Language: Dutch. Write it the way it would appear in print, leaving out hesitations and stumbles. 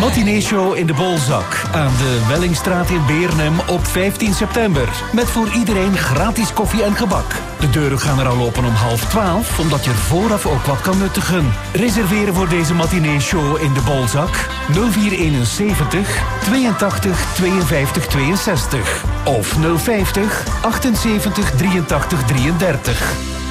Matineeshow in de Bolzak aan de Wellingstraat in Beernem op 15 september. Met voor iedereen gratis koffie en gebak. De deuren gaan er al open om 11:30, omdat je er vooraf ook wat kan nuttigen. Reserveren voor deze matineeshow in de Bolzak 0471 82 52 62 of 050 78 83 33.